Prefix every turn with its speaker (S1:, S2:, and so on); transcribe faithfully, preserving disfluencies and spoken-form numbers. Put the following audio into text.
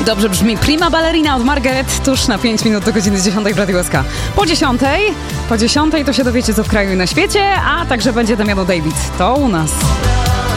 S1: Dobrze brzmi Prima Ballerina od Margaret, tuż na pięć minut do godziny dziesiątej w Radiu S K. Po dziesiątej, po dziesiątej to się dowiecie co w kraju i na świecie, a także będzie Damiano David. To u nas.